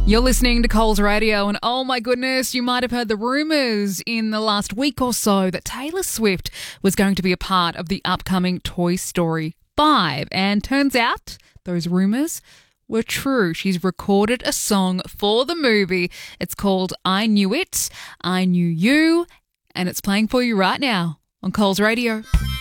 You're listening to Coles Radio, and oh my goodness, you might have heard the rumours in the last week or so that Taylor Swift was going to be a part of the upcoming Toy Story 5. And turns out those rumours were true. She's recorded a song for the movie. It's called I Knew It, I Knew You, and it's playing for you right now on Coles Radio.